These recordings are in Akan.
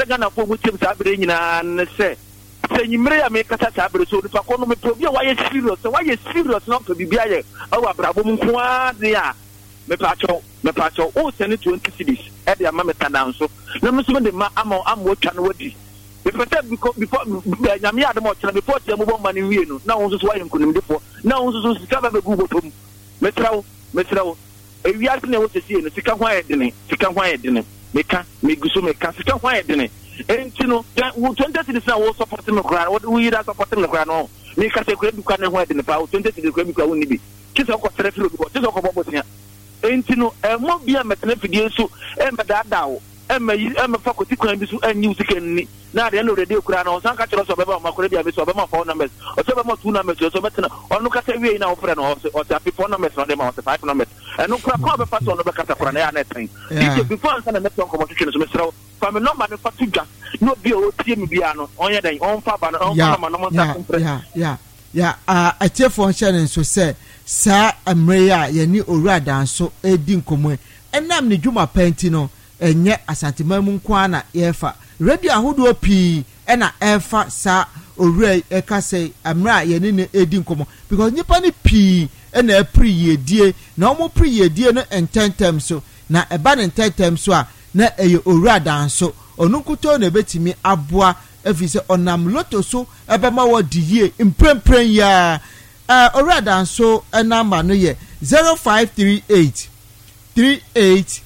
gana for with him sabring and say you may make a sabri so the Pacono Metrovia. Why is serious? Why is serious not to be beer? Our Brabum Quadia. Me pacho, oh, send it 20 cities at the Mamma down. So, no, Mr. I'm watching Wadi. Before Yamia the Mocha, before the woman in Reno, now also why you couldn't before. Now also discover the Google to Metro, if you ask me what to see in the second white dinner, make Gusu make a second white dinner. And you know, 20 cities are also supporting the crowd. What we are supporting the crowd. Make us a great kind white in the power, 20 cities will be. Kiss of what ain't you know, and won't be a metaphysical so, and Madadao, and my faculty claim and music and now the end of the day, crown or some catchers of my credit, of 4 numbers, or 7 2 numbers, or look at the way now, friend, or 4 numbers on them, or 5 numbers, and no crap of a pass on the back of the anything. Before I send a network competition, Mr. From a number of fatiga, no be a team piano, on your day, on Fab and I tell for Shannon so say. Sa amreya yani orada so edi nkomwe enam ne dwuma penti no enye asantimamu nkwa na yefa radio ahodo pi ena efa sa owura ekase amra yani ne edi nkomo because nipa ne pi ena priyedie na omo priyedie no ententem so na eba ne ententem so a na eye orada so onunkuto na betimi aboa efise onam loto so ebema wodi yie imprempren ya Orada so a number no ye 0538 38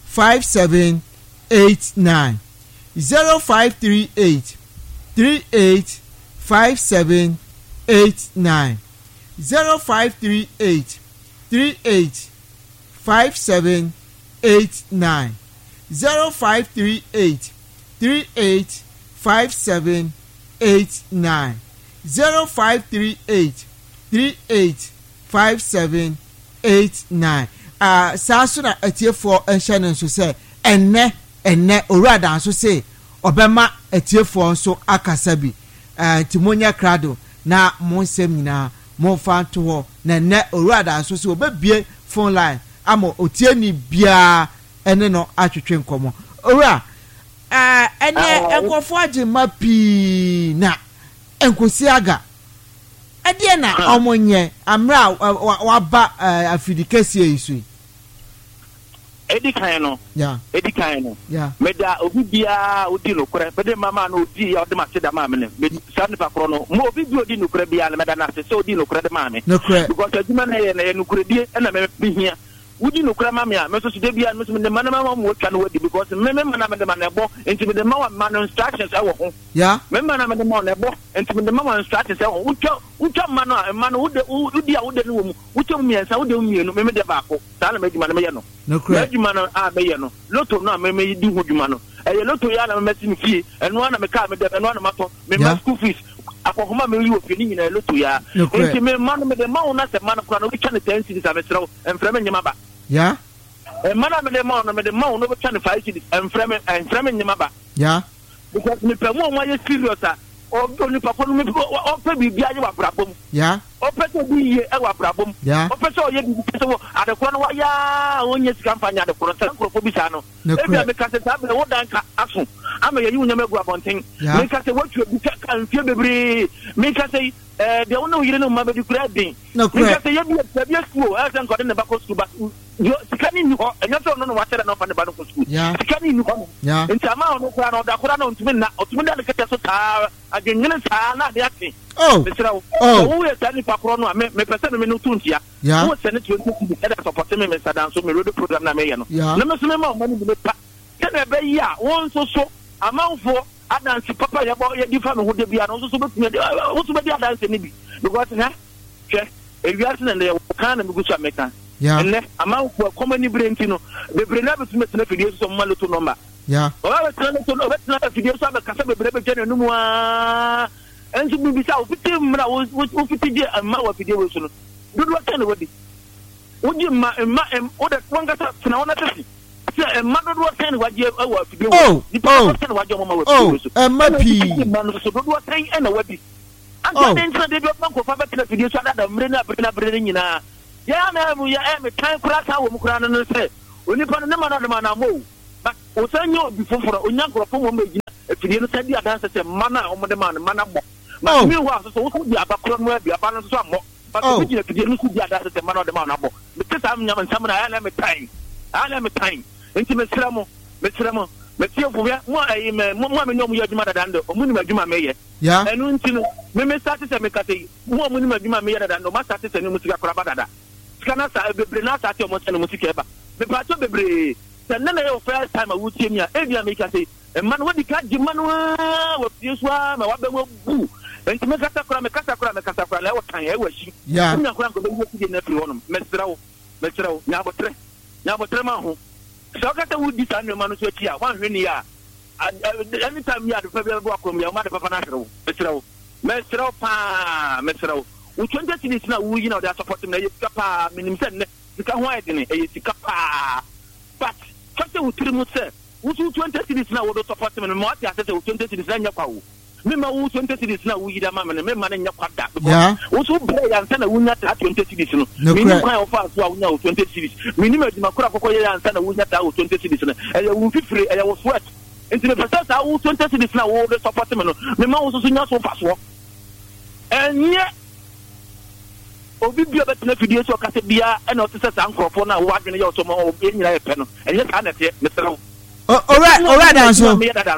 5789 0538 38 5789 0538 38 5789 0538 38 5789 0538 385789 Sasuna etiefo enhye so say enne orada so say obema etiefo so akasabi timonya krado na monsem nyina monfa to ho na enne orada so say obebie phone line amo otieni bia ene no atwetwe nkomo ora ene enkofo agema pi na enkosi aga Adiana omonye amra waba afidikesi yisu Edi kaino yeah meda obi bia odi nokore bede mama no odi ya odi maseda mama ne me sande pa krono mo obi bi odi nokore bia na meda na se odi nokore de mama because aduma na ye nokore die na me hia odi nokore mama ya me so de bia me so de mama mo twa no wadi because me mana me de mana ebo enti me de mama man instructions awo ho yeah me mana me de mama ebo enti me de mama instructions awo utwa mano odi a wode no wo mu utwa miensa wode mienu me de baako sa na medjuma na me ye no medjuma na a me ye no loto no me di hodjuma no eye loto ya na me mesi fie eno na me ka me de eno na mato me school fees akokoma me liwo fie ni nyina loto ya enti me mano me de mawo na se mano kra no bi twa ne 10 cities amesrew enfreme nyema ba yeah mana me de mawo no no bi twa ne 5 cities enfreme nyema ba yeah because me pe mo ye serious a oni papa no me o pe bibia ye wa brabom yeah o pe to bi ye e wa brabom o pe so ye bi so adekro no wa ya onye sika mfanya adekro sa nkrofo bi sa no e bia me ka se tabe wo dan ka aso ama ye yunya megu abonten me ka se watu bi ka mfie bebre me ka se de wona yire no mabedi kura din me ka se ye bi school e se nkode ne bako school ba yo sikani ni ho enya so no wa tere no fa ne ba no school sikani ni ho nti ama no kura no da kura no ntumi da ne kete so ta agenyene sa na de ati wo ye tani pa kro no me pese no me no tuntia wo se ne 20 e da support me sadan so me radio program na me ye no na me so me ma ni be pa ke na be yi a won so amanfo adansi papa ye bo ye difa me ho de bia no so betumi de wo so be di adansi ni bi because na che e wiase na le kan na me gusu ameka enne amanfo komani brenti no bebre na betumi tena fidie so mo loto number o ba tena fidie so ba kasa bebre be jene no mu a ensu bi bisa o fiti mra o fiti die amma wa fidie wo so no dodo kan wadi udi ma o de wanga tena wona tasi Madod ten waje awa fidie wo di pa ten waje mama wa fidie so mapi man so dodo ten e na wadi anta den so de ban ko fa ba tena fidie so da mre na bre nyina ya na mu ya me tan kura ta wo mu kura no se oni pa ne ma na mo ba o sanyo bi foforo onyankoro fo mo fidie no sadi adanse se mana o mo de man mana bo ma mi ho aso so wo di abakoro no abi aba no so ammo but we di fidie no so di adanse se mana o de man abo me tesa am nyam nsam na ya me time enti me sira mo me tie fo ya mo ayi me mo me nyom ye adwuma dada ndo o mu ni adwuma me ye enu enti no me start se me kate mo mu ni adwuma me ye dada ndo ma start se ni mu sika kora dada sika na sa bebre na start o mo se no mu sika ba me pa to bebre se na yo first time a wutie mi a ebia me kate man wodi ka di man wa pieswa ma wa be wo bu enti me kasa kora la wo kan e wa shi nya kora ko be wo ti na firi wonom me sirawo nya botre ma ho so kata wudi san no so tia wan hwe ni ya anytime ya de fa be bo akom ya ma de papa na hrewo me sirawo u 20 cities na wu yi na de support me na yika pa minim se ne sika ho ayedene e sika pa but kata u trimu se u 20 cities na wo do support me mo ati ase se u 20 cities na nya kwa wo me ma u 20 cities na wu yi da ma me ma na nya kwa da wo so bre ya nsa na wu nya ta 20 cities no minim kwa ofa so a wu nya 20 cities minim aduma kura kokko ye ya nsa na wu nya ta 20 cities na e ya wu fifire e ya wo sweat enti me pesa sa wu 20 cities na wo do support me no me ma wo so nya so fa so enye obi bia betena fidie so kase bia e na o tse sa nkrofo na wo adwene ye o so mo o be nyina ye pe no enye sa na te me sere wo alright danso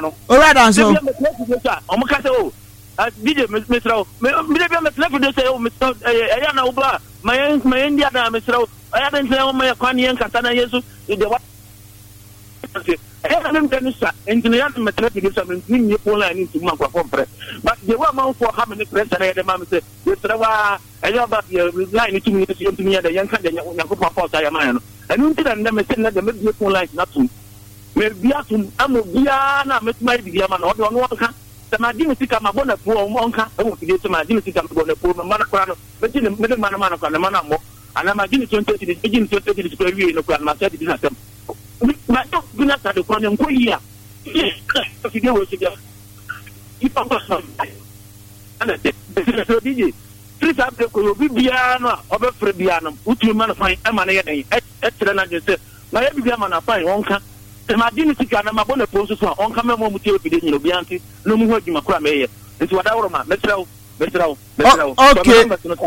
omo kase o DJ mesrawo me bia me telephone dey say o me eya na oba my India na mesrawo eya den say o me kwan yen kasa na yesu de what eya na me sa engineer me telephone dey say me ni pola ni tu ma kwa compre but the way man for how many press na dey ma me say mesrawa eya ba line ni tu mi ya de yan ka de nyanko papa sa ya man no enu nti na me say na de me pola na tu me bia tum amo bia na metuma bia ma na o de ono anka sama di musika ma bona pu o mo anka e mo fide sama di musika ma bona pu ma na kwa no me di me de ma na kwa na ma na mo ana ma di ni 20 di ko wi no kwa ma sa di na sam ma to gina sa de kwa ne ko yi a fide wo se bia ipa ko sa ana de so di three sabe ko yo bia no o be fre bia no utu ma na fine e ma na ye den e tere na je se na ye bia ma na fine wonka ma dini sika na mabona ponso so on kama mo mutie obide nyino bianti no mu ho adwuma kura meye nti wada woro ma mesrawo okay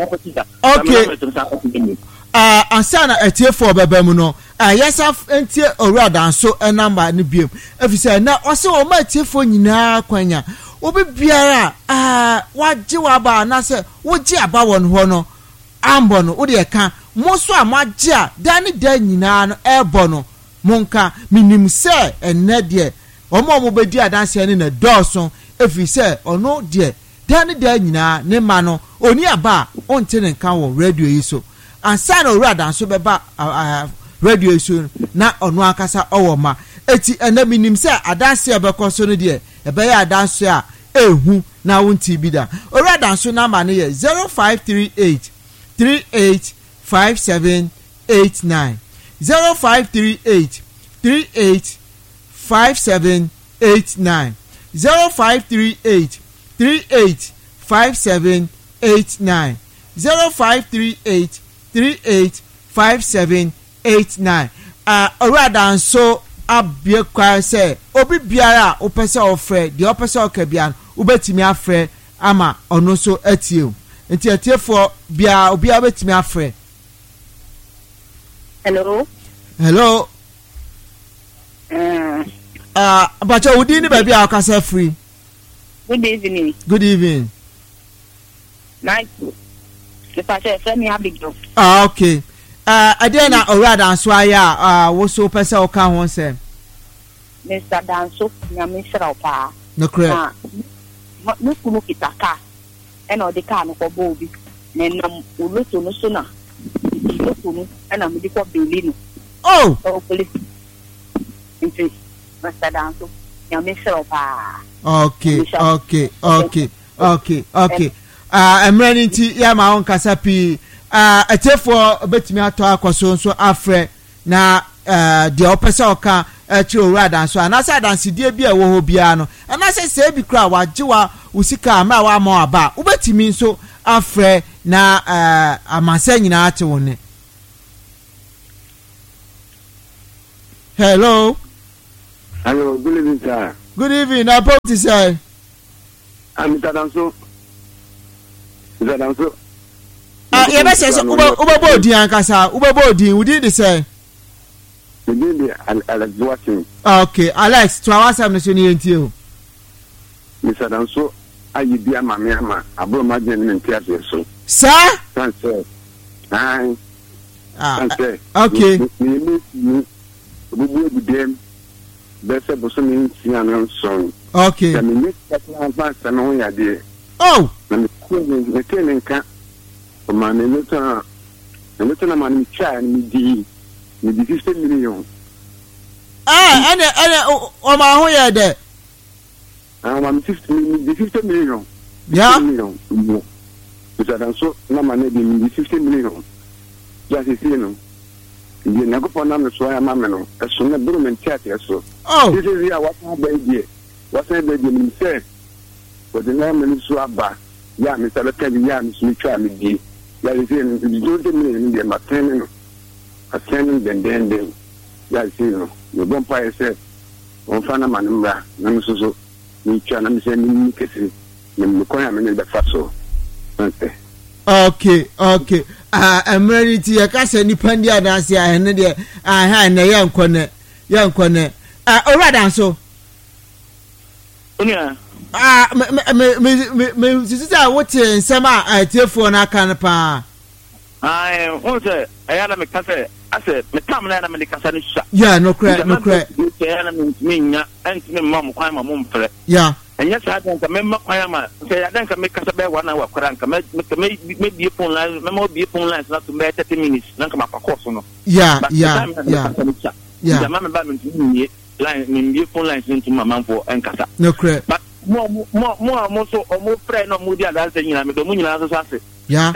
ansana etiefo bebam no yesa entie owura so enamba ne biem efise na ose o ma etiefo nyina kwanya obi biara waje waba na se woje aba won ho no ambo no wo de ka mo so amaje a dani da nyina no ebo no monka minim se enne de omo bedi adanse ne na dawson efi se ono de dan de nyina ne ma no oni aba onte ne kan wo radio yi so ansa na owura danso beba radio yi so na ono akasa owo ma eti enne minim se adanse ebekọ no de ebe ya adanse a ehu na wonti bi da owura danso na ma ne ye 0538 385789 0538 385789 0538 385789 0538 385789 orada nso abie kwa se obi biara opese ofre de opese okabia ubetimi afre ama ono so atie enti atiefo bia obi abetimi afre. Hello. But you didn't baby our casa free. Good evening. Nice. If I say send me a big job. Okay. I didn't already answer ya was so person or can one say. Mr. Danso, na Mr. Opa. No correct. No kunu kitaka. Eno de ka no ko bobi. Na nam uluto no so na. Uluto ena me de ko belino. Oh, police. Mr. Danso, na Mr. Opa. Okay. I'm running to ya my own kasapi. A therefore betimi ato akwaso so afre na the opesa oka chiro rada so anasa dance die bia wo ho bia no anasa se bi kra wajewa usika ma wa ma aba ubetimi so afre na amasa nyina ate woni. Hello, good evening, sir. Good evening. I both to say. I'm Mr. Danso. Yes, yes. Ubabodi ankasa. Ubabodi. We did say. We did Alex watching. Okay, Alex. To our submission here. Mr. Danso. Ayi bi ama me ama abro ma gye ne ntia so. Sir? Transfer. Ai. Transfer. Okay. Ni bubu budem. Bese boso ni ntia no so. Okay. Ya me ni advance na ho ya de. Oh. Na me ko ni tene nka. O ma ne no na ma ni cha ni di 50 million. Ene o ma ho ya de. I'm 50 million. Yeah. Mr. Danso, na mane di 50 million. Just is no. You never for na so ya mameno. Eso na buru mentia so. Oh. This is here what baby. What say baby me say. But the name so aba. Ya Mr. Lekedi ya mi twa mi di. Ya is in the don't me in the maternal. Attending den. Ya is no. You don't pay yourself. On fana manumba na so. Ni chana mi se ni kesi ni mkoya mene da faso. Okay. Emerity ya kase ni pandi adansi a hene de aha na yankone. Ora danso. Onya. Me sisi wote nsema atiefo na aka pa. Ai, onse ayana me kase ase me tam na me kasa ni sha. Yeah, no credit. Ayana me nya antime mam kwan ma mum pre. Yeah. Enya sa dan ka me kwan ma se ya dan ka me kasa be wana wa kran ka me bie phone line me mo bie phone line na to be 30 minutes na ka ma pa course no. Yeah. Ya mama ba me ni line me bie phone line sin to mama for enkasa. No credit. But mo so o mo pre no mo di adanse nyina me do mo nyina so ase. Yeah.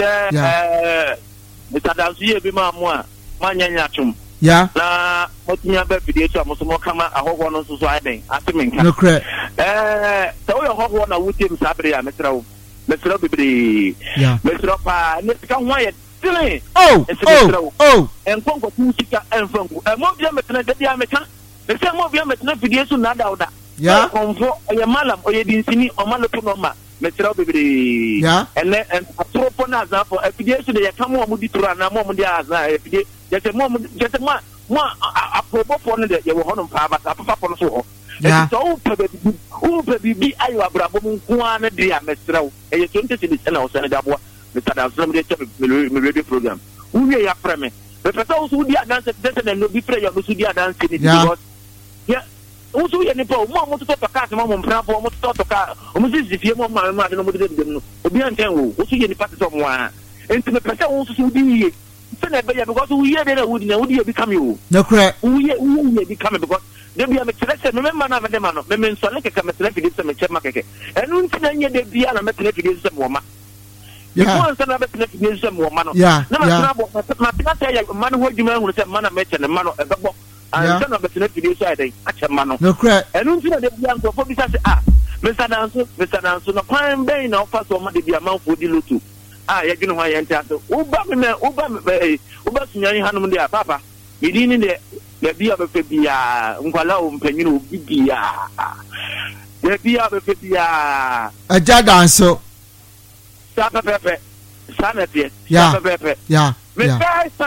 Mr. Danso ye bi ma mo a manyanya chum. Yeah. Na motinya be video to amoso mo kama ahogwo no so aden atimenka. No credit. So yo hogwo na wutim sabre ya metrawo bibiri. Yeah. Metrawo pa ne ka ho ye tele. Oh. Enkonko tusika enfanku. Mo bia metna de dia meka. Me se mo bia metna video so na dauda. Yeah. Konfo oye malam oye dinsini o malopo no ma. Metrawo bibiri. Yeah. And atropo na azafo video so de ya kamo mo di tura na mo di azan video. Just more approval for the you will have a papa for so. Yeah, so baby, I will grab one day, Mr. And you don't see this and I'll send it up. Mr. Danso radio program. We are premise. The person who did dance and no be afraid of who did dance in it because, yeah. Also, you know, more to talk to cast, more to talk to car. Almost if you want my mother, no more than Obian Tango, who see any part of one. And to the person also who be. Because we hear that would become you. No correct. We become because they be a selection. Remember, never the man of women, so like a select some check. And when they be a metric some woman. Yeah, once another some woman. Yeah, no, man who you man will say man met and a man of a book. And son of a select side, a man. No correct. And when they be young for this, Mr. Danso, no crime bay now first woman to be a mouth for the lutu. Ya gino wa yenta so uba sunyani hanum dia papa bidini de bia be fe bia nkwala o mpanyinu obi bia bia be fe bia aja danso sa pepe sanete sa pepe yeah me first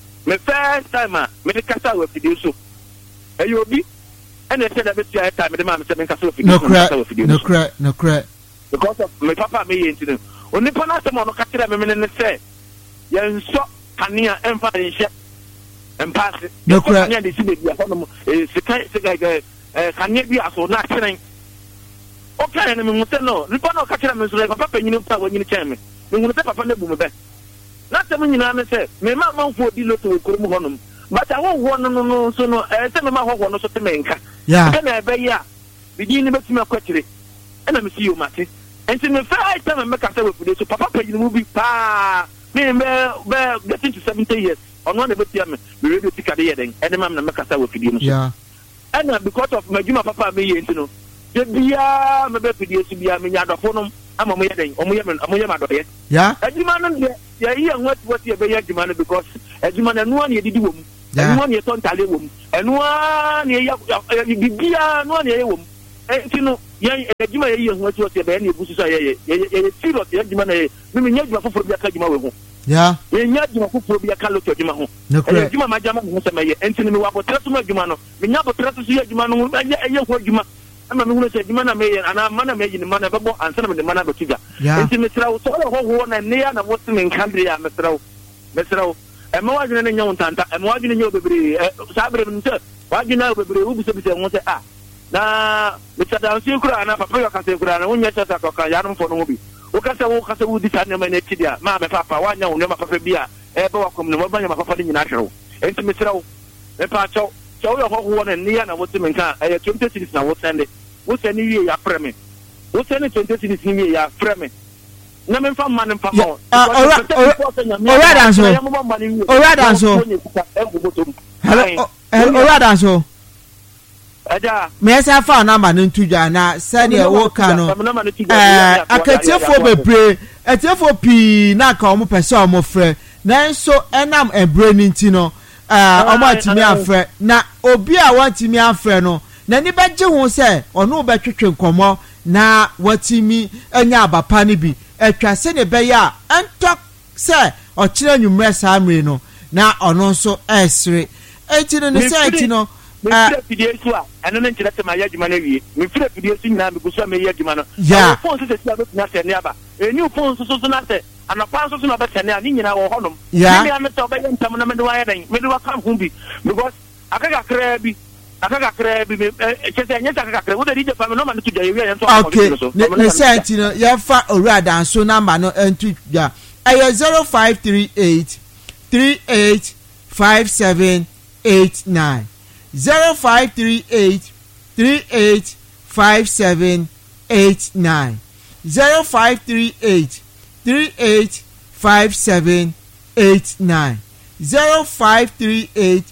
time me de kasa we video so ayo bi ene se da be tia time de ma me se me kasa we video no correct because of me papa me yenti oni pana se mo no kakira me ne se ye nso kania emfa nhye empase no correct kania de si bia hono sika kania bi aso na kyeren o kan ne me se no ni pana kakira me so le papa nyini pa wanyini chen me ngunu se papa na bu me be na se me nyina me se me ma manfo di loto kurum hono but awo no so no se me ma ho no so te me nka yeah na ebe ya bidi ni betumi akwakire na me si yo mate. And in the first time I make a seven so papa pay the movie pa me getting to 70 years. On one of the we radio tick at the end and the man make a seven video. Yeah. And because of my Juma papa me you know. The bia me be video to bia me nyado phone am mo yeden omo do ye. Yeah. Adjuma ya here what you be adjuma because adjuma na no ye didi wom. Enu an ye ton tale wom. Enu an ye ya bibia no an ye wom. entino ye adwuma ye ye ho ati be na ebusu so ye serious ye adwuma na ye me nya adwuma foforo bi aka adwuma we ho ya ye nya adwuma foforo bi aka loto adwuma ho adwuma ma jama ho se me ye entino me wa botra so adwuma no me nya botra so ye adwuma no ye ho adwuma ama me hu se adwuma na me ye ana mana me ye ni mana bebo ansa na me mana do tiga entino me trawo so ho na ne ya na wo se me nkandre ya me trawo e ma wajina ne nyawo tanta e ma wajina nyawo bebre sabre nte wajina bebre ubuso bi se won se na mitsada nsi kura na papa yo kase kura na wonya chata ko kan yarum fo no bi o kase wo di tan ma na tidia ma me papa wanya wo ne ma papa bia e be wa kom ne mo banya ma papa ni nyina hwewo enti mitsirawo e pa chaw yo ho na ni ya na wo ti menka e 20 cities na wo sende wo sende yi ya preme wo sende 20 cities ni ya preme na me fa man fa mo ora danso Aja me esa fa number no ntudwa na said e wo ka no akatiefo bebre atiefo pi na ka omo pese omo frɛ na nso enam ebre ni nti no omo atimi afrɛ na obi a wantimi afrɛ no na ni beje ho se ono betwetwe nkomo na watimi anya abapa ni bi atwa se ne be ya entok se okire nwumre samre no na ono nso esre enti no ne se enti no me frɛ pidie so a ɛno ne nkyerɛ sɛ ma yɛ adwuma no wie me frɛ pidie so nyinaa me gusu a meyɛ adwuma no phone so sɛ sia bɛtumi asɛ ne aba ɛni phone so na sɛ anapa so na bɛsɛ ne a ne nyinaa wɔ hɔnom me a metɛ ɔbɛyɛ ntam na mede wayɛ dɛn mede waka ho bi because akakakraa bi kyɛ sɛ ɛnyɛ sɛ akakakraa wode di gyefa me nɔma no to dwa yɛwie yɛnso okay ne sɛ nti no yɛfa owurada nso number no ɛnto dwa ɛyɛ 0538 385789 0538 385789 0538 385789 0538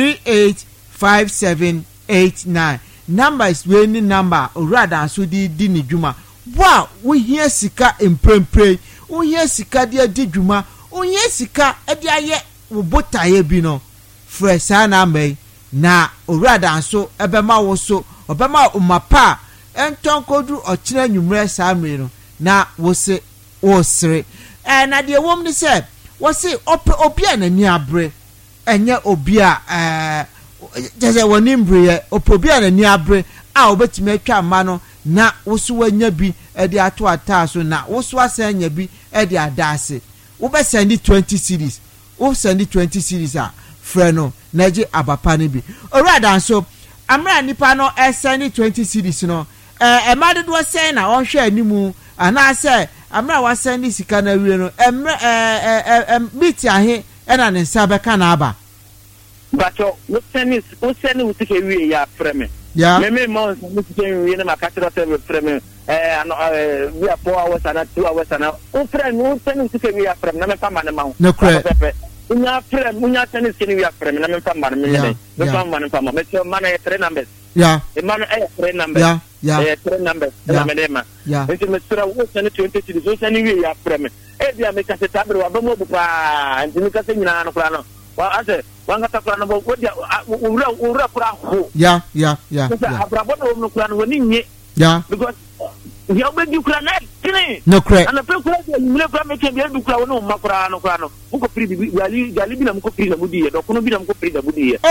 385789 numbers winning number orada so di ni dwuma wa wo hia sika emprempre wo hia sika de di dwuma wo hia sika e de aye wo botaye bi no fresh na mai na orada nso ebema wo so obema umapa entonkodu okire nwumre samre no na wo se wo sere na de wom ni se wo se obi anani abre enye obi a jese woni mbre obi anani abre a obetime atwa ma no na wo so wanya bi e de ato ata so na wo so asanya bi e de adase wo be send 20 series wo send 20 series a freno naji abapa ni bi orada nso amra nipa no send 20 series no emade do sen na on hwe animu ana se amra wa send sika na wie no meet ahe na ne nsa beka na aba bacho no send usike wie ya freme me mo usike wie na makatira se freme we are 4 hours and 2 hours and o freme send usike wie ya freme na me pa ma ne ma ho no correct unya tennis kini we are frame na me fa man me ne me fa man fa me so man e 3 numbers e man e 3 numbers e 3 numbers na me dem enti me sura wo sene 20 cities so sene we are frame e bia me ka se tabre wa ba mo bu pa enti me ka se nyina no kra no wa ase wa ngata kra no bo wo dia ura kra ho abrabo no kra no woni nye because ya be di kura na tini no correct ana pe kura ni kura me ke bi du kura no makura no kura no ko pri bi gali bi na ko pri na budi ye do kono bi na ko pri da budi ye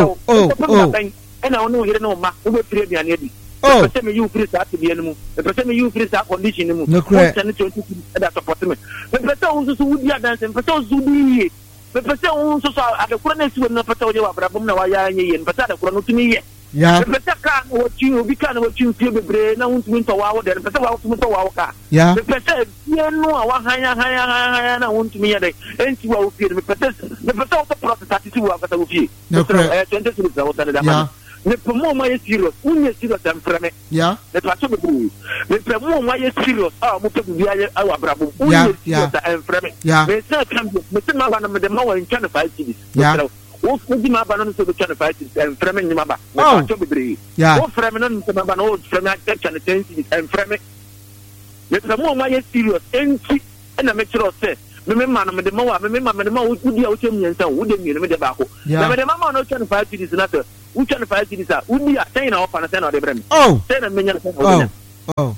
ena ono hire no ma wo be pri bi ane di pese me yu pri sa ti bi ene mu pese me yu pri sa condition ni mu no correct tani to da support me pese o so wudi adanse pese o zudi ye pese o so ada kura na si wona pese o je wa brabom na wa ya nye ye pese ada kura no tuni ye pese ka wo chi obi ka na wo chi fie bebre na won tumi to wa wo de pese wa tumi to wa wo ka pese ye no a wa hanya na won tumi ye de enti wa wo fie pese o to process ati wa ka wo fie no correct 20 series da wo tane da ma ne promo ma ye serious unye serious am frame ne to aso bebre ne promo ma ye serious mo pe bi aye awa brabo unye serious am frame me say can me say ma ba na me de ma wa in China 5 cities wo di ma ba no so be China 5 cities am frame nyima ba ne to aso bebre wo frame no se ma ba no frame a China 10 cities am frame ne promo ma ye serious enti na me kiro say me ma no me de ma wa me ma wo di a wo chem nyensa wo de mi me de ba ko na me de ma no China 5 cities na to which one 5 cities are would be a 10 off and a 10 or the brem. 10 a million. Oh,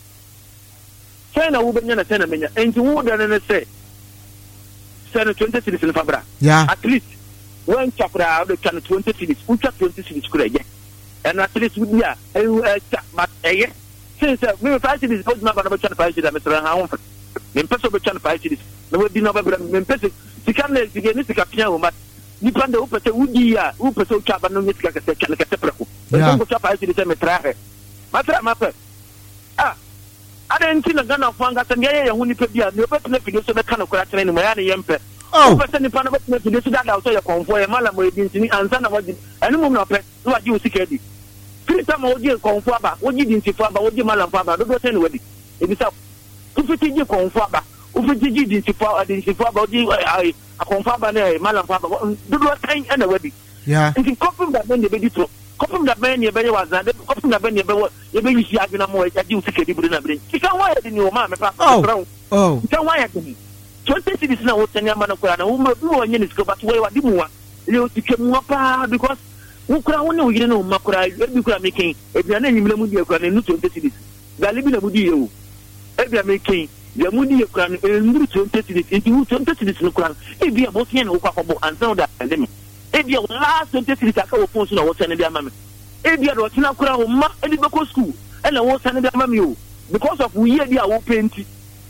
10 a woman and a 10 a million. And you would say, send 20 cities in Fabra. Yeah, at least one chapter out of 20 cities, which are 20 cities could and at least would be but since we 5 cities, old number of 5 cities, Mr. Howard. In person of 5 cities, there would be no better. You can't let the captain, but you can do Upper Woody, Upper so chap and no Miska Catepraco. Don't go up to the cemetery. Matra, I didn't see a gun of one got a gay and when you put the better figures of the kind of crack in Miami Emperor. Oh, person in front of us to this that outside a convoy, a malam with me and son of what and woman of it, what you see. 3 times old year conforma, what you didn't see for about your malam father, don't go anywhere. It is up. 250 year conforma. Ufiji didn't see for about you. I confirm malam father. Do not time and a wedding. Yeah, and you copy that when you be true. Copy that man, your belly was that. Copy that when your baby see having a more that you see a different brain. You can't wire in your mamma. Oh, you can't wire to me. 20 cities now, what's any man of Kurana, who are in scope, but where I did more. You became more because who could I know you know Makura, you could making if you're any Mudia Kran in 20 cities. Galibina Mudio. If you're making the Mudia Kran in 20 cities, into 20 cities in Kran, if you're both here, and so that pandemic. If you're last 20 cities, I can't force you what's any of their mammy. If you're not in a Kura, any local school, and I was any of their mammy because of we hear their open tea.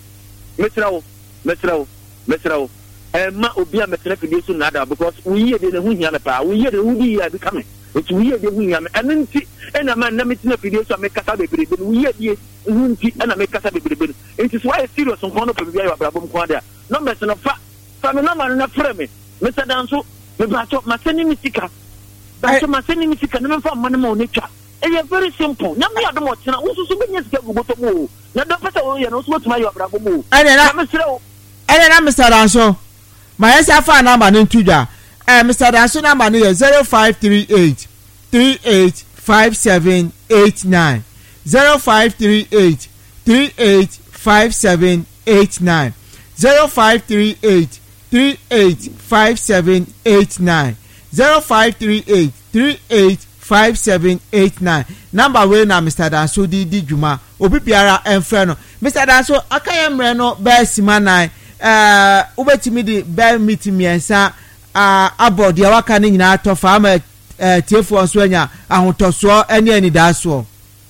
Metro, and ma obia metre fidesu nada because we hear the hunya pa we hear the hudi are becoming it's we hear the hunya and then a man na metre fidesu make kasa bebre we hear the hunti and make kasa bebre it is why serious on kono pe bia abrabom ko there no metre no fa me no man na frame me Mr. Danso me ba to ma seni misika ba to ma seni misika na me fa man ma onetwa it's very simple na me adom otena wo so be nyesika gugoto mo na do pesa wo ye no so tuma yo abrabom o Mr. Danso, my SFA number in Tuja, Mr. Danso number is 0538 385789 0538 385789 0538 385789 0538 385789 number where na Mr. Danso di Juma obi biara enfre no Mr. Danso akayemre no be simanai ubetimi di be meeting miensa about dia waka ni nyina to fa ma tiefo nso anya ahotoso ani daso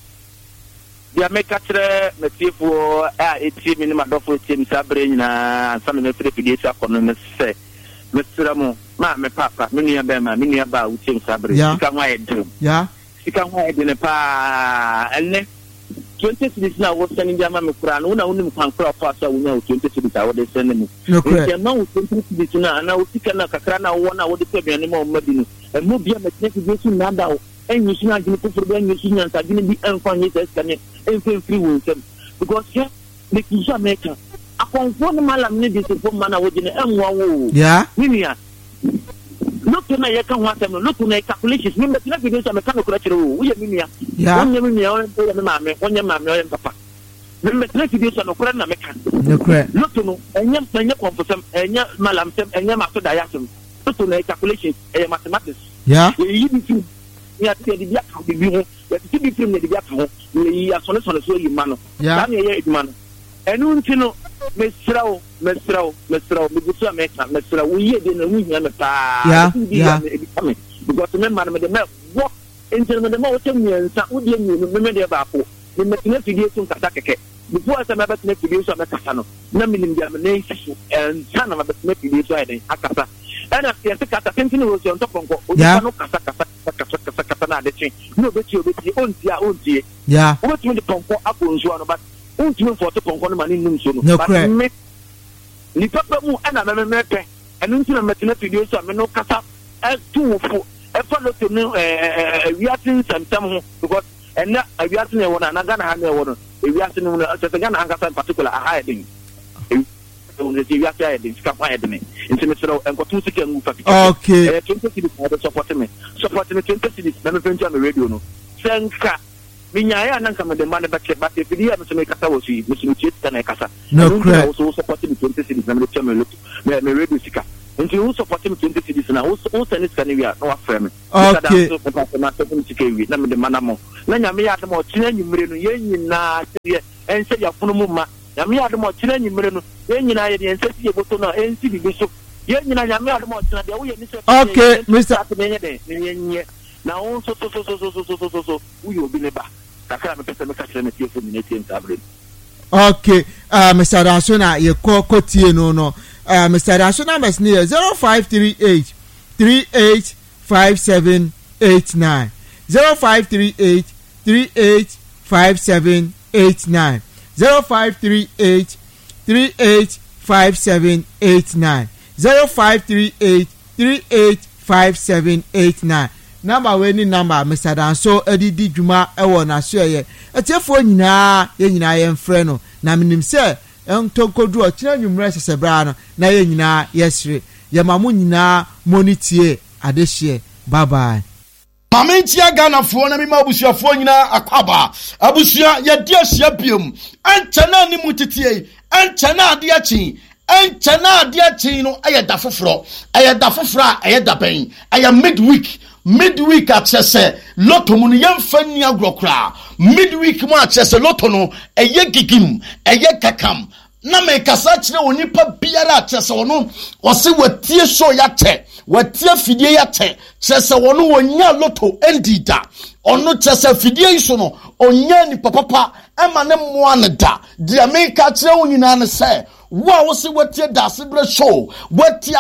dia meka kire metiefo eti mi ni madofo eti mi sabre nyina ansa me fere fidie sa kono me se mesira mo ma me papa me nua be ma me nua ba uti sabre sika nwa edem sika nwa edem pa enne 20 cities na wo sending jama me kura no na unim kwankura fa so wonya 20 cities a wo de send me e ma wo 20 cities na na wo sika na kakra na wo na wo de pebiane ma o mabinu e mo bia me tene cities na da wo enyi sina gine kufuru be enyi sina nta gine bi enfanye se skane enfin free wo nsem because here the kisha maker akonfo no malam ne de se fo mana wo gine enwa wo ninia look to na ye kan wa tem look to na calculations me betina video so me kan ko kire wo wo ye ninia onye ninia o me maame onye maame o ye papa me betina video so no kure na me kan look to no enye confusem enye malam tem enye maso diatom look to na calculations mathematics ye yi bi ya ti di bia ka bi ho ya ti bi film di bia ka ho ni ya so so yi ma no da na ye eduma no enu nti no mesrao me busu ameka mesrao wo ye de na hu hia me pa because me man me de me wo enti me de ma wo tem nyansa wo de nyu me de ba po me metina fidie so nkata keke before say me betina fidie so me kasa no na me nim dia me na nsi en sana me betina fidie so ayden akasa ana se kata pentini wo so ntoponko o no kasa na de chin no beti ontia wo tumi de ponko aponso no but unti for to ponko no mani num so no but me ni papa mu ana me mepe enu nti na metina fidie so me no kasa tuwofo follow to no wiatin samtam ho because ena wiatin e wona na Ghana ha na e wono wiatin no se Ghana hankasa in particular a high thing on the wiatin e din ska pa edene nti me sero enkotu sika ngu fa okay 20 cities for support me 20 cities na me fenja me radio no senka minyaya nanka me de man ba che ba te fidi ya me se me kasa wo si me se me tieta na kasa no credit so support me 20 cities na me tell me look me radio sika nti who support him 20 cities na who send this canivia no aframe okay na me de manamo na nyame ya dem o kire nyimire no ye nyina ye ense ya funu mu ma nyame ya dem o kire nyimire no ye nyina ye de ense ye boto no ensi bi so ye nyina nyame ya dem o kire de wo ye ni so okay Mr. na on so we obi ne ba takara me pese me ka kire me tie fo ni tie ntabre. Okay, Mr. Rasuna, you call Kotie no. Mr. Rasuna must near 0538 385789. 0538 385789. 0538 385789. 0538 385789. Number winning number Mr. Danso edidi dwuma ewo na so ye etefo nyina ye nyina ye mfre no na minim se entokodu o kire nwumre sesebra no na ye nyina yesre ye mamu nyina monitie adehie bye bye. Mamentia Ghana fo na mi ma abusuafo nyina akwaba abusua ye di ahia biom anchana ni mutitie anchana ade achi anchana ade achi no ayeda foforo ayeda ben aya midweek achese loto mu yam fani agrokra midweek mu achese loto no eye gigim eye kakam na me kasa kire onipa biara achese wono wose watie so yate watie fidie yate chese wono wonya loto endida ono chese fidie iso no onya ni papa ema ne moa ne da dia me ka kire wonyina ne se wa wo se watie da sebre show watie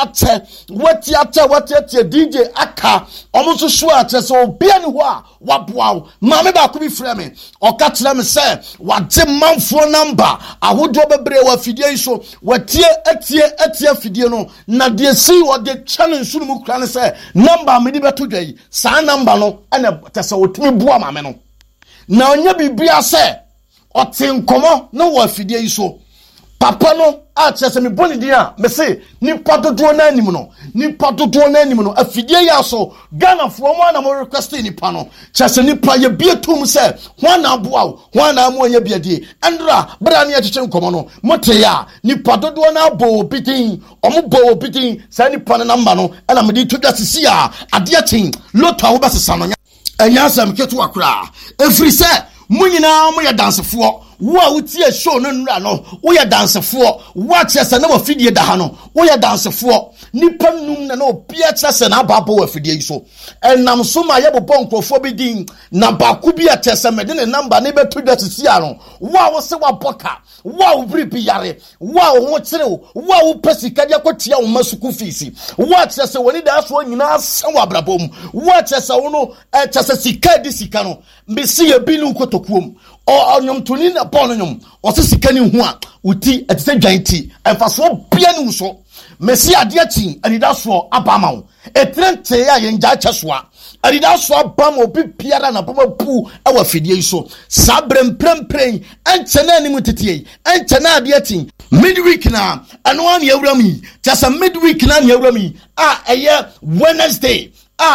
DJ aka omo so so ate so obia ni ho a waboa ma me ba ko bi frɛ me o ka kire me se wagye manfo number ahodo bebre wa fidie so watie atie fidie no na de si wo de challenge sunu mu kra ne se number me di beto dwai sa number no ena tese wotimi boa ma me no na onya bibia se o tinkomo no wa fidie so papa no a chese me boni dia me say nipa dodo na anim no afidie ya so Ghana fo mo na mo request nipa no chese nipa ye bie tum say ho na aboa ho na mo anya bie die andra bra na cheche nkomo no mote ya nipa dodo na abo bitin omo bitin say nipa na number no na me di to that sisi a ade atin loto a wo besesa no anya sam ketu akura efri say munyina mo ya dansefo wo a wutie show no nura no wo ya dansefo wo achese na wafidie da ha no wo ya dansefo nipa num na obia achese na ababo wafidie so enam so ma yebobɔ nkrofo bi din na ba ku bi achese mede ne number ne beto da sisi a no wo a wo se waboka wo a wo bribi yare wo a wo kire wo a wo pasika dia kwatia wo masuku fees wo achese woni da so nyina san wa brabom wo achese wo no achese sika di sika no mbisi ye bi nu kotokuom o nyom tuni na pon nyom o se sika ni hu a uti etese dwanti emfaso bia ni so mesi ade atin adida so abama wo etrente ya yenja chesoa adida so abama obi piara na bama pu awa fidie so sabrem prempren enchena ni mutitie enchena ade atin midweek na eno an yawrami just a midweek na yawrami eye Wednesday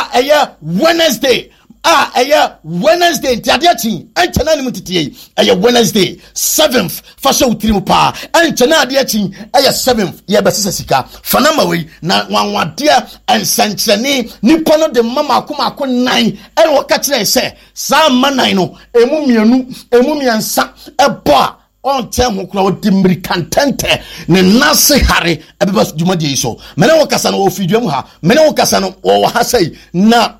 Wednesday ntiadiachi enchana ni mutitie eye Wednesday 7th fasha utirimu pa enchana adiachi eye 7th ye besisa sika fanama we na wanwadia ensanchani nipa no de mama akoma 9 e wo ka kire se sa ma 9 no emu miansa ebo a on tem kura o dimri kantente ne nase hare ebeba dwumadi so mene wo kasa no ofidwam ha mene wo kasa no wo ha sei na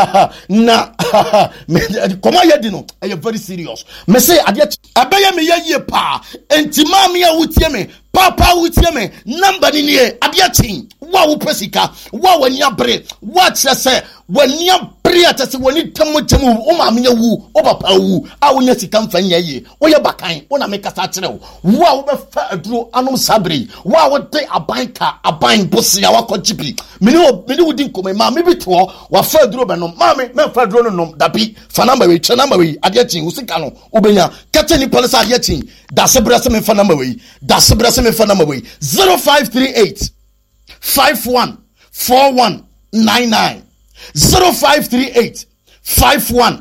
koma yedi no are very serious me say ade abeye me ye pa enti mam ya wutie me papa wutie me number ni ne ade atin wa wo pesika wa wani abre wa kyese wani abre atese wani tamu o mam ya wu o papa wu a wonya sika mfanya ye wo ye bakan wo na me kasa kire wo wo be fa aduro anom sabre wo de aban bosia wa kojibi mini wudi nkome ma me bito wa fa aduro be no ma me fa aduro no nom dabi fa number we che number we ade atin usika no obenya kate ni police ade atin da sebra se me fa number we 0538 51 4199 0538 51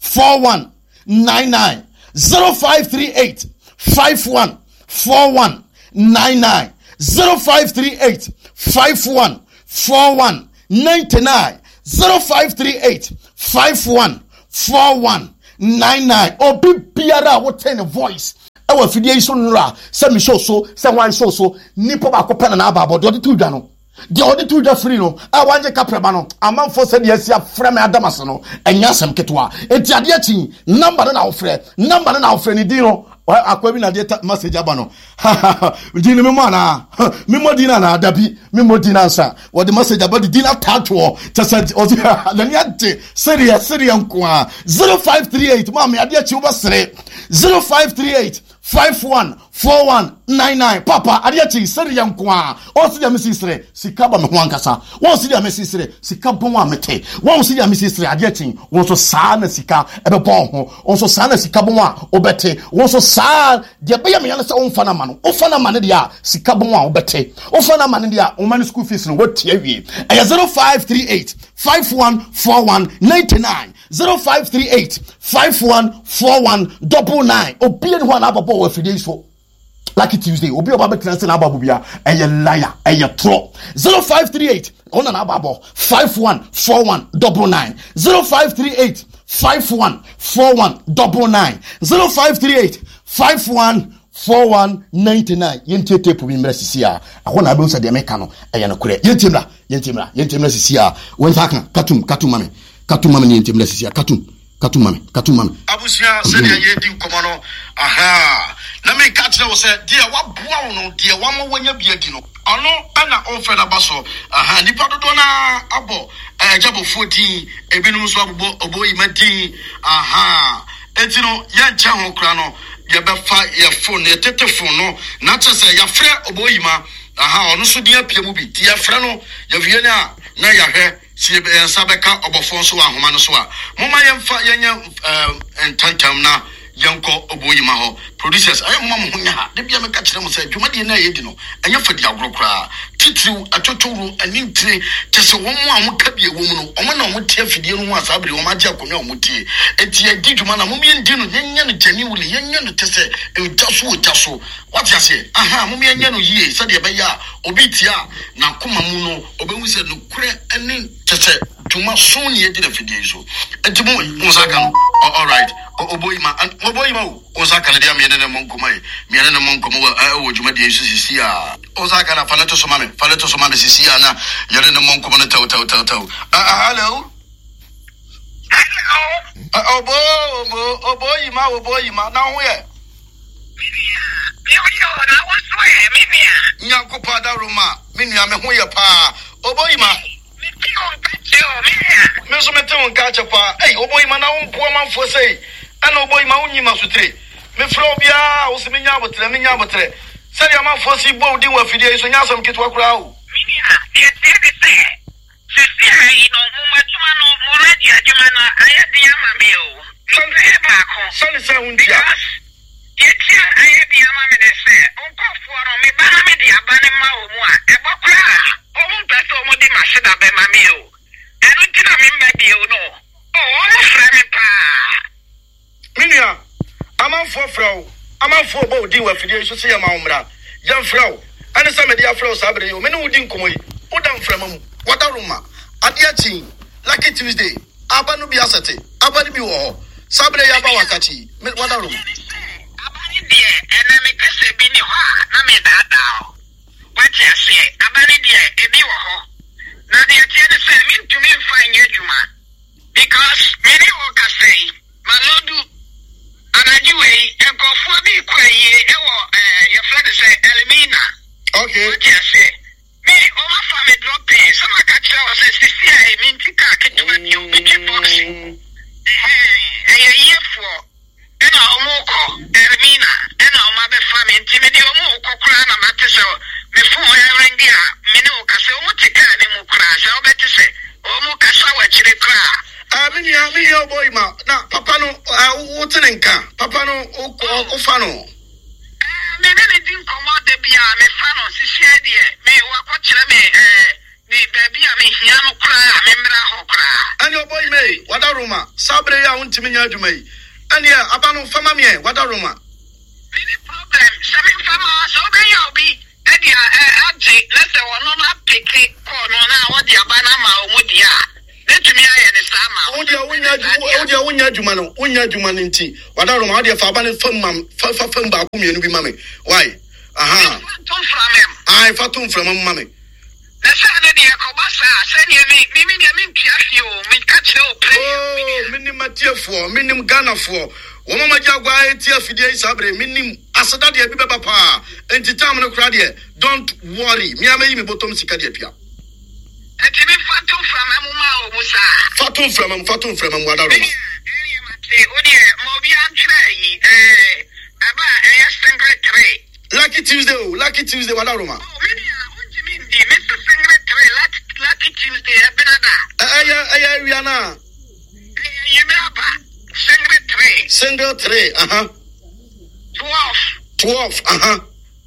4199 0538 51 4199 0538 51 4199 0538 514199 obi biara wo ten voice ewa fidie so nra se me show so se wan show so nipa ba ko pena na aba de tu dwa no de odi tu dwa free no a wanje kapreba no amanfo se de asia frame adamas no enya asem ketwa enti ade achi number na wo frɛ ni din no akwabi na de message aba no din me mo na me mo din na adabi me mo din ansa wo de message aba de din atato tese odi na ni ade serious nko 0538 ma me ade achi wo basere 0538 514199 papa adiachi seri yankwa o si dia mesisire sikaba me ho ankasa won si dia mesisire sikaba ho amete won si dia mesisire adiachi won so saa na sika ebe bon ho won so saa na sika bon a obete won so saa dia be ya me yana se won fana ma no o fana ma ne dia sikaba bon a obete o fana ma ne dia o man school fees no what awie aya 0538 514199 0538 514199 obie ne ho na ababo wa fidie so Lucky Tuesday obi oba be transfer na ababo bia eye liar eye tro 0538 ona na ababo 514199 0538 514199 0538 514199 yente tape bi mresisi a ahona abe usa de meka no eye no kure yentimra sisi a won saka katum mame ni yentimra sisi a katum mame abusia se de ye di nkomo aha na me catch na wo se dia wa boa no dia wa mo wanya bia di no ono ana onfe na baso aha nipa dodo na abo jabo 14 ebinum so obo imati aha etino ya ncha ho kra no ye befa ye phone ye tete phone no na chese ya frɛ obo yima aha ono so dia pia mu bi dia frɛ no ya wie na ya hwɛ si sabeka obofon so ahoma no so a moma yemfa yenya entantam na yanko oboyima ho producers ayemma mo hunya ha de bia me ka kire mo say dwumade na yedi no enya fadi agrokra titiriw atotoro anintire tese wo mo amuka bia wo mu no omo na omo tie fidie no ho asabere wo ma gye akonya omo tie etie di dwuma na mo mi ndi no yenya no jani wuli yenya no tese utaso what you say aha mo mi yenya no yie se de be ya obi tia na koma mu no obehu se no kure ani tese dwuma so ne yedi na fidie so entimo mo saka no all right oboyima ozaka na dia miene na monkomai miene na monkomo wo dwuma de sisi a ozaka na faleto so mame sisi a na yere na monkomo na taw hello oboyima na ho ye nya ko pada roma minua me ho ye pa oboyima me so mete won ka chepa oboyima na won po manfo sei ana oboyima won nyima sutre me fro bia wo se me nya abotre se dia manfo si bo din wa fidie so nya asam kitwa kura o minia e te se no mo aduma no mo radio aduma na aye dia ma me o so e ba ko so ni se hundia ye ti aye dia ma me ne se onko fuoro me ba me dia ba ne ma o mu a e bo kura o mo peso mo di ma se da be ma me o enu ti na me mba di o no o mo fra me pa minia amanfo bo di wa fidie so se ya ma umra yan frau ani sa me dia frau sabre o me ne udi nkomo yi o dan frama mu wada roma ade achi Lucky Tuesday abanu bi asete abani bi wo sabre ya ba wakachi wada roma abani die ene me kese bi ni ho na me dada o wati ase abani die e bi wo ho na de tie de se me ntumi mfa nya dwuma because me ni wo ka sei malodu anajiwe ekofo bi kwaye ewo your friend say Elmina okay yes me o ma fa me drop in some catch us say I mean tika ketwa ni o bi box yefo ena omoko Elmina ena o ma be fa me ntime de omoko kura na mate so me fu o ya rengi a me ne o ka se o mutika ne mu kura se o beti se o mu ka sa wa chire kura mi yo boy ma na papa no utinenka papa no o fa no me ne din komo de bia me fa no sisi de me wa ko kire me ni baby a me hia no kra me mra ho kra ani o boy me wada roma sabre ya untimi nya adwuma yi ani aba no fama me wada roma any problem sami fama so be yo bi adi aje let's say one na pick ko no na what the Abanama Mudia. Let me hear the Sama. Unya Jumaninti. What are the Fabani from Bakumi and Mammy? Why? Aha. I fatum from Mammy. The Saturday Kobasa, send you me, Minimum for, minimum Ghana for. Woma Jagua Tia Fide Sabre, minim Asadadia Papa, and Titamano Cradia. Don't worry, me bottom Sicadiapia. Fatum from Wadaro. Lucky Tuesday, Wadaroma. Lucky Tuesday, Rihanna. Single tray, 12, 49.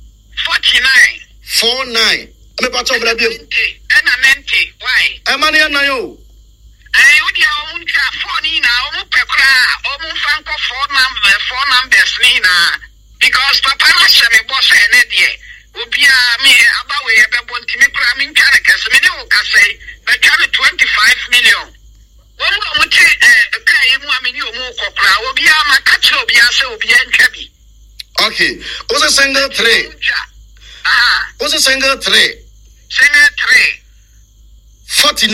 49. I'm about to be able to. Why? I'm on here now. I would have phone now, four numbers, Nina. Because Papa Shami boss and Eddie will be me about way about Timmy characters. Minimum can say, but 25 million. One would take a kind of will be a catch will be a so be Kabi. Okay, what's a single tray? What's a single tray? Single tray. 49.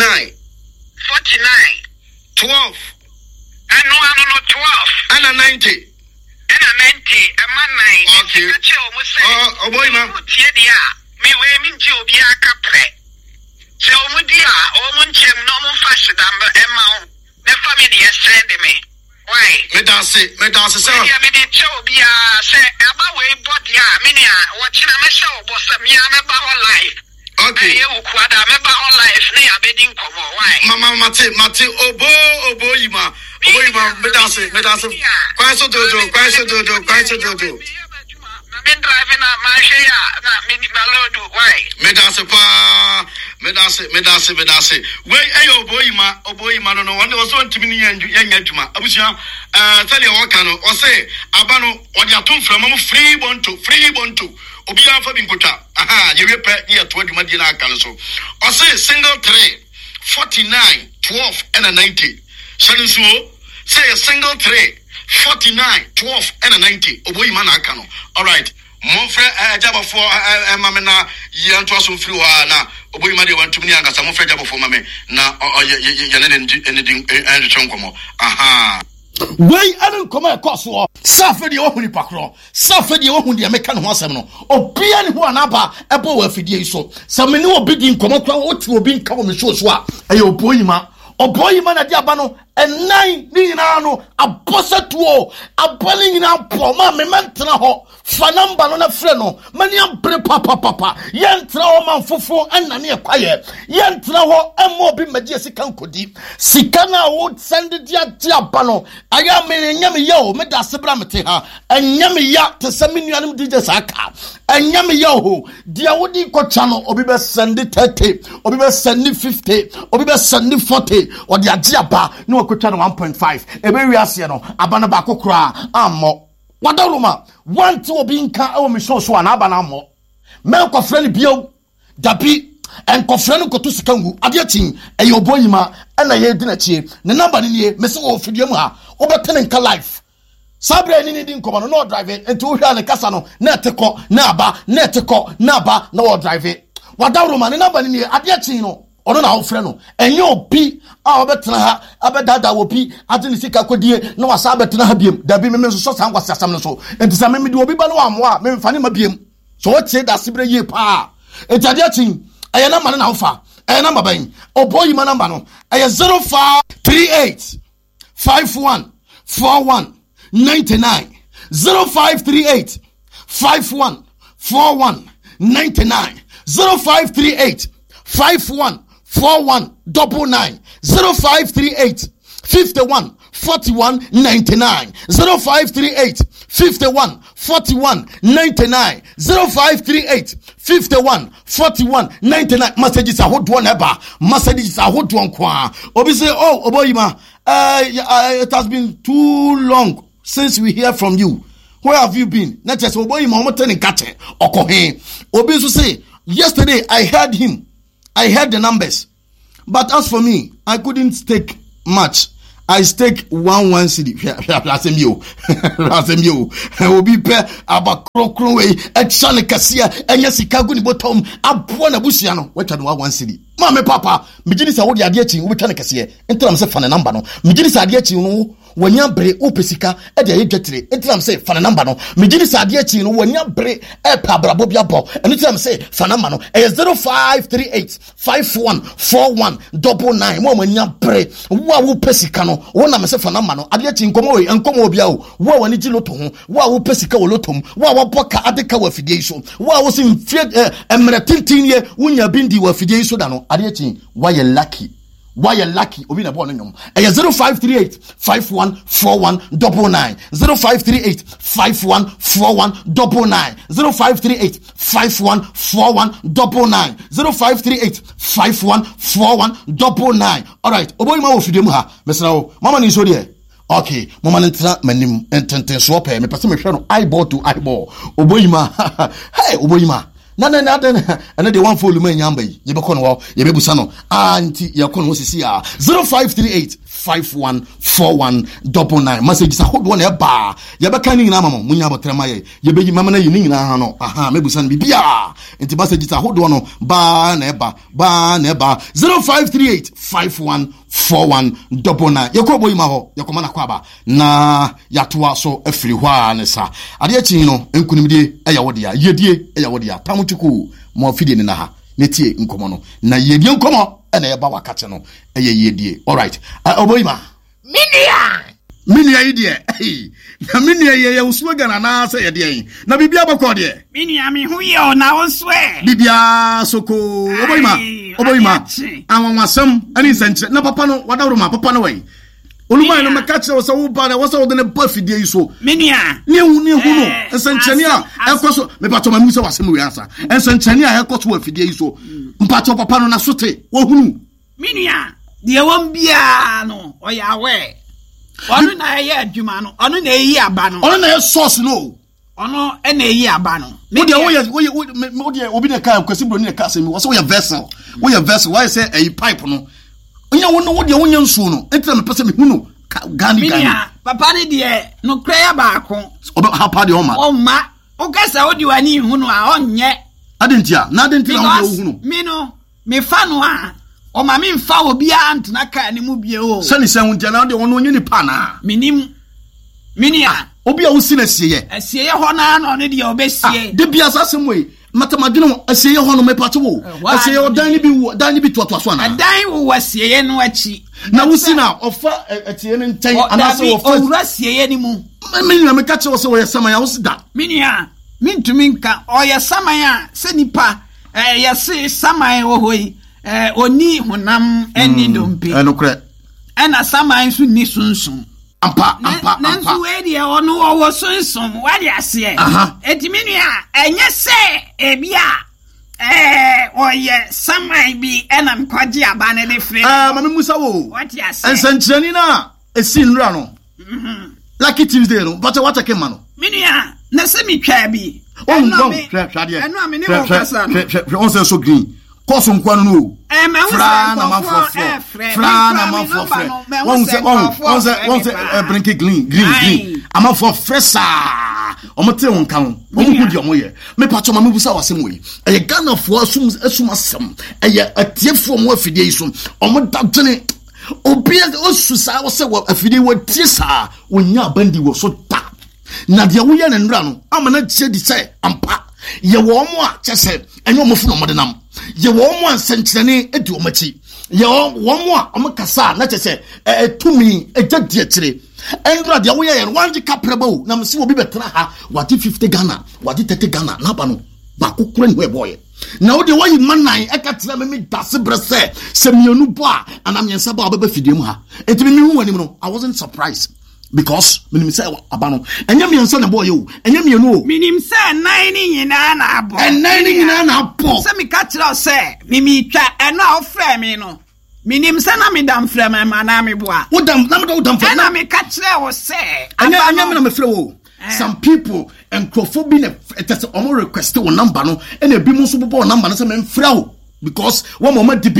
12. And no, 12. And a 90. And a 90. A man 9. Okay. Oh, boy, ma. Me women to be a capre. So, Mudia, Omunchem, no more fashion, amount. The family has sent me. Why? Medasi, sir. Yeah, me did show be a say about way, but yeah, Minia, watching a show, but some young about life. Okay. You quite a member on life, they are bidding for more. Why? Mama Mate, Oboima, Medasi. Quite so dodo. Been driving up my share, why? Medasi. Wait, Oboima, no one was on to me and Yanguma. Abusha, tell you what can or say, Abano, or Yatum from free bonto. Obia for Binkuta. Aha, you repair near 20 Madina Calaso. Or say single tray, 49, 12, and a 90. Shannon say a single tray, 49, 12, and a 90. Oboimana Cano. All right. Monfre jaba for mamena yantoso fluana Oboima de want to me and some monfre jaba for mame na anything and chonkomo. Aha. Why I don't come across war. Suffer the Ohuni Pacro, suffer the Ohuni American Hossam, or Pian Huanaba, a bow of Fidia so. Some new bidding come up to be come with Shoswa, a Oboima, or Boyman at Yabano, and 9 Ninano, a bossa to a belling in our poor mamma mentana. Fanamba on a freno, Maniam Papa, Yantra man fufo and Nania Quire, Yantra and more be Majesican Kodi, Sikana would send it Diabano, I am in Yami Yo, Medasabramatiha, and Yami Yak to Seminianum Dijasaka, and Yami Yo, Diawudi Cochano, Obiba Sandy 30, Obiba Sandy 50, Obiba Sandy 40, or the Adiaba, no Cochano 1.5, a very asiano, Abanabako Kra, Amo. Wadaruma, one to being car me so an abanamo. Melko friendly bio, Dabi, and Cofreno Cotusikangu, Adiatin, and your boyma, and I hear dinner cheap, the number in here, Mr. Ophidiuma, over Tenenka life. Sabre anything come on, no driving, and to hear the Casano, Neteko, Naba, no driving. Wadaruma, the number in here, Adiatino. Ono na ofreno enye obi a obetena ha abedada obi adini sika kodie na wasa abetena ha biem da bi me so san kwasasam no so enti sa me di obi ba no amoa me mfa ne ma biem so what say da sibre ye pa etade atin eye na ma na ofa eye na maban oboyi ma number no eye 0538 51 41 99 0538 51 41 99 0538 51 4199 0538 51 41 99 0538 51 41 99 0538 51 41 99 messages are hot one ever messages are hot one kwa obi say oh oboyima it has been too long since we hear from you. Where have you been? Not just oboyima omoten nkate okohe obi so say yesterday I heard him. I heard the numbers. But as for me, I couldn't stake much. I stake 1 city. Rasemio. Will be pair about crocroway at Shanikasia and Yasikago bottom. Abuana Busiano. What can 1 city? Mamma Papa, Mijinis are what you are getting with Tanakasia. And tell them say fan number no. Mijinis are getting when you bre opesika e dey get it. And tell them say fan number no. Mijinis are getting when you bre e pabrabobia bo. And tell them say fan number no. 0538 514199. Mo when you bre wa wo pesika no. Wona me say fan number no. Ade chi nkomo we nkomo obia o. Wa wani ti loto ho. Wa wo pesika wo lotom. Wa wo boka adeka wa fidie so. Wa wo sin fie emre tintin ye wunya bindi wa fidie so da no. Adiachi, why you lucky? Why you lucky? Obi na born nyom. 0538 514199. 0538 514199. 0538 514199. 0538 514199. All right. Obo ima wo fidemu ha. Mesra wo. Mama ni so de. Okay, mama ntra manim ententen so pe. Me pese me hwe no eyeball to eyeball. Obo ima. Hey, obo ima. Na and the one for Lumen Yambe, Yabacono, Yabusano, Auntie Yakon Sisi 0538 514199. Message a hot one a bar. Yabakani Namamo, Munyaba Tramaye, Yabi Mamma Yinano, aha, Mebusan Bibia, and the message a hot one, bar neba, 0538 514199. Yakobo Imaho, Yakomana Kwaba, na Yatua so everywhere, sir. Adiachino, Enkunimidi, Ayawodia, Yedie, Ayawodia, Tamutuku, more feeding na ha, Netie Nkomono, na Yedi Nkomo, and a Bawa Katano, a Yedie. All right, Oboima. Minia idea, hey, Minia, slogan and answer a day. Na Bibia Bocodie. Minia, me who you now swear. Bibia Soko, Oboima, I want some, and instant, no papano, whatever my papa away. Oluma no makacha was so bad, was all the buffy day so. Minia, new, and Sanchania, and Cosso, me pato my musa was some answer, and Sanchania, I got to a fidei so. Mpato papano na sote, who? Minia, there won't be no, or ya way. Onu na ye adwuma no onu na eyi aba no onu na ye source no onu na eyi aba no me dey wo dey obi na ka kwasi bro ni ka se mi wo so we vessel why say a pipe no onya wo dey wonya nsu no entra me pese me hu no gani papa ni dey no kra ba ko oba hapa dey oma o ka sa odi wani hu no a onye adentia na adentia na wo hu no me no me fa no a o ma me mfa obi antena ka ne mu bie o sani se huntia na de wono onye ni pa na minia obi a wo si na sieye ho na no ne de obesie de bia sasem we matamadwene asieye ho no mepato wo asieye odan ni bi to so na dan wo asieye no achi na wo si na ofa atiye ne nten anase wo fa owura asieye ni mu minia me ka che wo se wo yesama ya wo si da minia mintumi nka o yesama ya se nipa yesi saman wo hoi oni honam eni dompe enokre ena saman su ni sunsun ampa nanzu we de ono wo sunsun wade ase etiminu a enye se ebia oye saman bi ena mkwaji abane de fre mama musa wo wade ase ensanchani na esi nra no lucky Tuesday no but what take man no minia na se mi twa bi eno me ni wo kasa on se so green course nkwano no fra na manfo onse brinke green ama for fresa omote wonka ho omudi omoye me pacho ma mebusa wasem we eye Ghana fo asum asem eye atiefo mo afidie so omodadene obi osusa wo se afidie watie sa wonya bandi wo so ta na de wo ye ne nra no amana tie di se ampa ye wo mo a chese enyo mofu no modenam ye wo mo ansenkyerene edi o machi ye wo mo a omkasa na chese tumi ejadi akire endra de wo ye wanji kaprebo na msi obi betra ha wati 50 Ghana wati 30 Ghana na ba no ba kokore ni we boy na wo de wo yi manan ekatra me dase brese se mienu bo a anamyensa ba obeba fidiem ha etimi mi hu wani no I wasn't surprised because minim say abano enya mienso na boy o enya mienu o minim say nan ni nyina na abo nan ni nyina na abo say mi ka kira say mimi twa eno a ofre mi no minim say na mi dam frɛ me ma na me boa wo dam frɛ na me ka kira wo say enya me na me frɛ wo some people enkrofobia na etese omo request wo number no ena bi mu so bobo number no say me frɛ wo because one mama dibi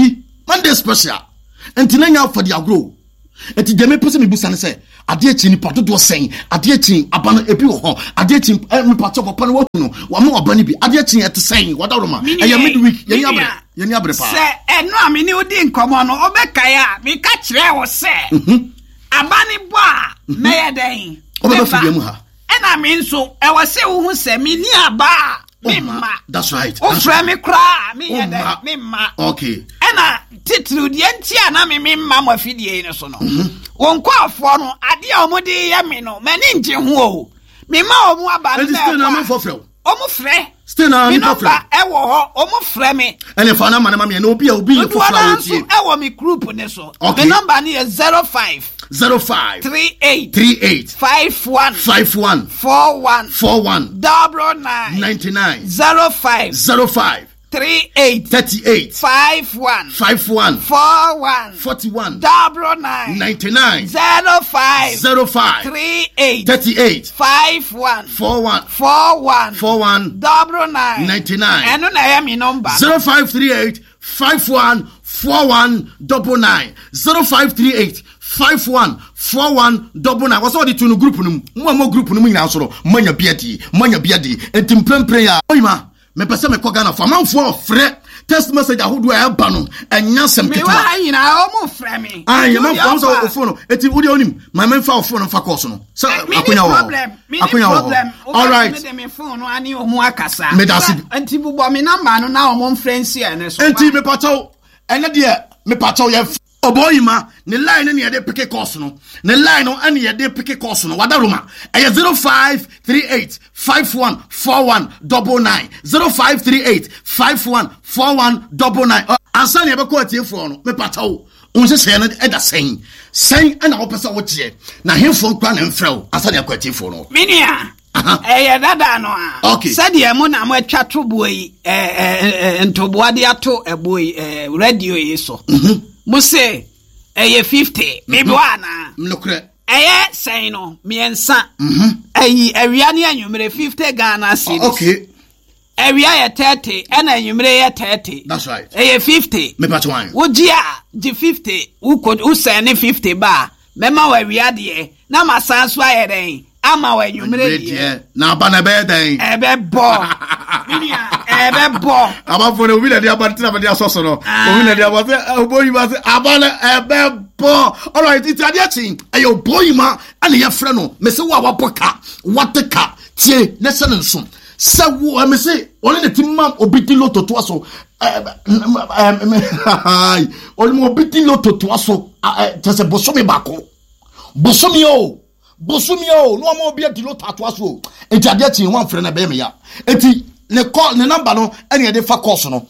Monday special. Entinanya for the agro. Eti deme pese me busa ne se ade chi ni pato do sen ade chi abana ebi ho ade chi me pato papa no no wa ma obani bi ade chi et sen wada roma e ya midweek ye ni abre pa se eno amini odi nkomo no obeka ya me ka kire wo se abani bo a me ye den obeba fi mu ha ena me nso e wo se wo hu se me ni aba mimma. That's right. O frame me cry me ye den mimma. Okay. Ena titru die ntia na me mimma mo afidie ni so no. Won kwa afo no ade a omo de ye me no mani nje ho o. Mimma omo aba na. Still na me for frɛ. Omo frɛ. Still na me for frɛ. E wo ho omo frɛ me. Ene fa na ma na me na obi ye for frɛ o tie. E wo me group ne so. The number ni is 05 38 51 41 99 05 38 51 41 99 05 38 51 41 99 eno na ya mi number 0538 51 4199 0538 514199 what's all the two group no mo group no nyina so manya biadi entimpempre ya oyima me pese me koga na fa manfo frɛ text message ahodo a eba no enya sem ketwa me wa nyina o mo frɛ me ya manfo so ofo no eti wodi onim ma menfa ofo no fa course no so akonya wo all right me phone no ani o mo akasa me da si enti bubo me number no na o mo friends here ne so enti me pacho ene de me pacho ye oboyima ne line ne yede pick course no ne line no ene yede pick course no wada roma eye 0538 514199 0538 514199 ansa ne be ko atiefo no me patawo onse se na eda sen ena wo pesa wo tie na hemfo nkwa na mfrɛw ansa ne ko atiefo no minia dada no a sɛdeɛ mo na mo atwa to bo yi ntoboade ato ebo yi radio yi so mo se 50 maybe wana mnokre sɛn no miensa awia ne anwumere 50 Ghana cedis okay awia ye 30 ɛna anwumere ye 30 that's right 50 me patwan wo gia di 50 wo sɛn 50 ba mema wa awia de na masanso ayɛden ama wa anwumere de na ba na be den ebebo abafo ne obi na dia bantina ba dia soso no obi na dia ba se oboyima se abale ebebo all right it adia chin ayo oboyima ana ye frɛ no me se wo awaboka wateka tie ne se ne nso se wo me se oni ne timam obiti loto to aso oni mo obiti loto to aso tese bosomi bako bosomi o no mo obi adilo tato aso enti adia chin wan frɛ na be me ya enti ne call ne number no ene de fa course no